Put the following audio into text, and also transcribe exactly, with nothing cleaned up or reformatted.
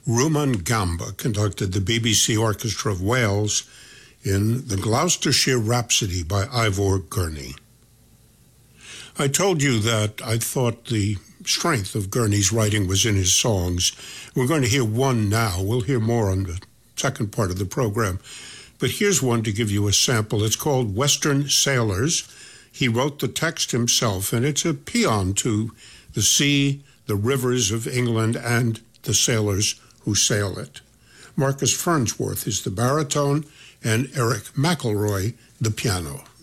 Ruman Gamba conducted the B B C Orchestra of Wales in the Gloucestershire Rhapsody by Ivor Gurney. I told you that I thought the strength of Gurney's writing was in his songs. We're going to hear one now. We'll hear more on the second part of the program. But here's one to give you a sample. It's called Western Sailors. He wrote the text himself, and it's a paean to the sea, the rivers of England, and the sailors who sail it. Marcus Farnsworth is the baritone, and Eric McElroy the piano.